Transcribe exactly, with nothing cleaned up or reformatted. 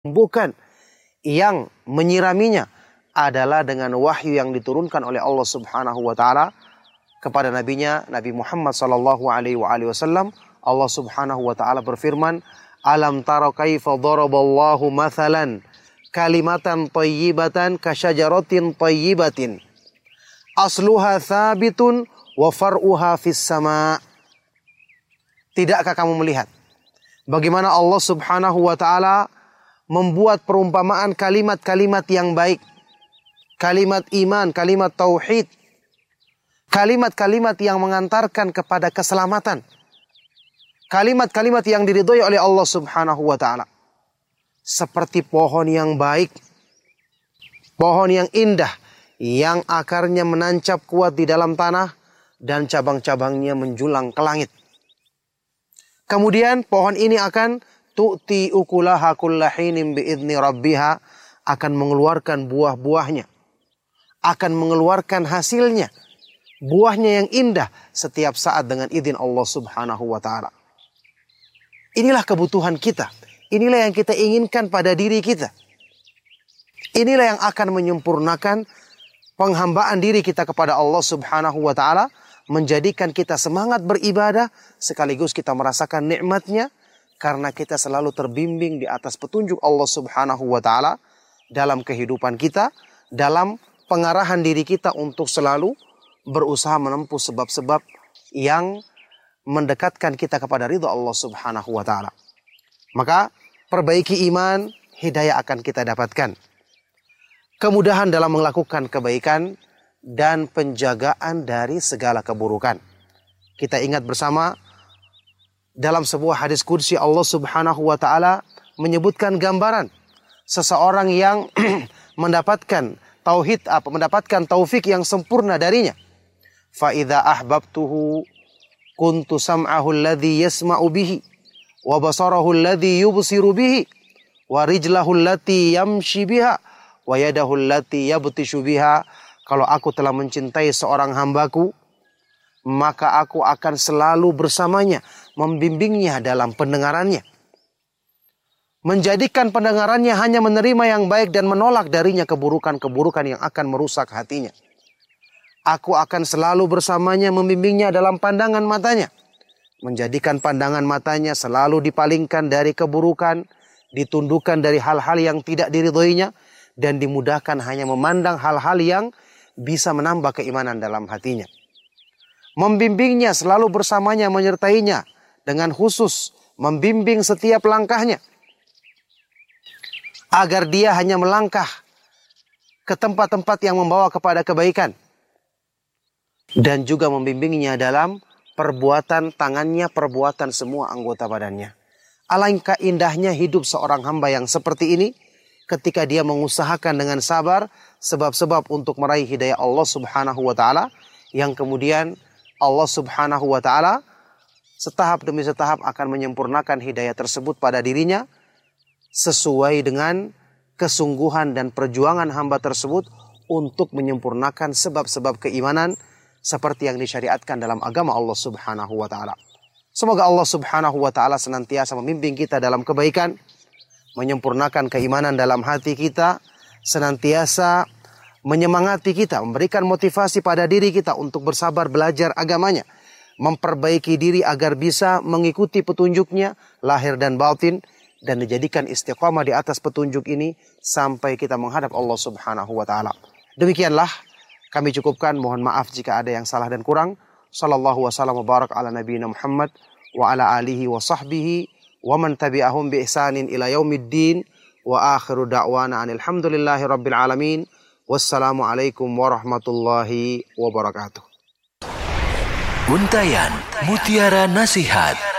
Bukan, yang menyiraminya adalah dengan wahyu yang diturunkan oleh Allah Subhanahu wa taala kepada nabinya Nabi Muhammad sallallahu alaihi wasallam. Allah Subhanahu wa taala berfirman, "Alam tara kaifa daraballahu mathalan kalimatan thayyibatan kasyajaratin thayyibatin asluha tsabitun wa far'uha fis sama." Tidakkah kamu melihat bagaimana Allah Subhanahu wa taala membuat perumpamaan kalimat-kalimat yang baik, kalimat iman, kalimat tauhid, kalimat-kalimat yang mengantarkan kepada keselamatan, kalimat-kalimat yang diridhoi oleh Allah Subhanahu wa taala. Seperti pohon yang baik, pohon yang indah, yang akarnya menancap kuat di dalam tanah dan cabang-cabangnya menjulang ke langit. Kemudian pohon ini akan tu'ti ukulaha kullahinin bi'idni rabbiha, akan mengeluarkan buah-buahnya, akan mengeluarkan hasilnya, buahnya yang indah setiap saat dengan izin Allah Subhanahu wa taala. Inilah kebutuhan kita. Inilah yang kita inginkan pada diri kita. Inilah yang akan menyempurnakan penghambaan diri kita kepada Allah Subhanahu wa taala, menjadikan kita semangat beribadah sekaligus kita merasakan nikmatnya karena kita selalu terbimbing di atas petunjuk Allah Subhanahu wa taala dalam kehidupan kita, dalam pengarahan diri kita untuk selalu berusaha menempuh sebab-sebab yang mendekatkan kita kepada ridha Allah Subhanahu wa taala. Maka perbaiki iman, hidayah akan kita dapatkan. Kemudahan dalam melakukan kebaikan dan penjagaan dari segala keburukan. Kita ingat bersama dalam sebuah hadis qudsi Allah Subhanahu wa taala menyebutkan gambaran seseorang yang mendapatkan tauhid, apa mendapatkan taufik yang sempurna darinya. Fa idza ahbabtuhu kuntu sam'ahu alladhi yasma'u bihi wa basarahu alladhi yubsiru bihi wa rijlahu allati yamshi biha wa yadahu allati yabtishu biha. Kalau aku telah mencintai seorang hambaku, maka aku akan selalu bersamanya, membimbingnya dalam pendengarannya, menjadikan pendengarannya hanya menerima yang baik dan menolak darinya keburukan-keburukan yang akan merusak hatinya. Aku akan selalu bersamanya, membimbingnya dalam pandangan matanya, menjadikan pandangan matanya selalu dipalingkan dari keburukan, ditundukkan dari hal-hal yang tidak diridhoinya, dan dimudahkan hanya memandang hal-hal yang bisa menambah keimanan dalam hatinya. Membimbingnya, selalu bersamanya, menyertainya dengan khusus, membimbing setiap langkahnya, agar dia hanya melangkah ke tempat-tempat yang membawa kepada kebaikan. Dan juga membimbingnya dalam perbuatan tangannya, perbuatan semua anggota badannya. Alangkah indahnya hidup seorang hamba yang seperti ini, ketika dia mengusahakan dengan sabar sebab-sebab untuk meraih hidayah Allah Subhanahu wa taala, yang kemudian Allah Subhanahu wa taala setahap demi setahap akan menyempurnakan hidayah tersebut pada dirinya sesuai dengan kesungguhan dan perjuangan hamba tersebut untuk menyempurnakan sebab-sebab keimanan seperti yang disyariatkan dalam agama Allah Subhanahu wa taala. Semoga Allah Subhanahu wa taala senantiasa membimbing kita dalam kebaikan, menyempurnakan keimanan dalam hati kita, senantiasa menyemangati kita, memberikan motivasi pada diri kita untuk bersabar belajar agamanya, memperbaiki diri agar bisa mengikuti petunjuknya lahir dan batin, dan dijadikan istiqamah di atas petunjuk ini sampai kita menghadap Allah Subhanahu wa taala. Demikianlah kami cukupkan, mohon maaf jika ada yang salah dan kurang. Sallallahu wasallam wa barak ala nabiyina Muhammad wa ala alihi wa sahbihi wa man tabi'ahum bi ihsanin ila yaumiddin wa akhiru da'wana alhamdulillahi rabbil alamin. Wassalamualaikum warahmatullahi wabarakatuh. Untayan Mutiara Nasihat.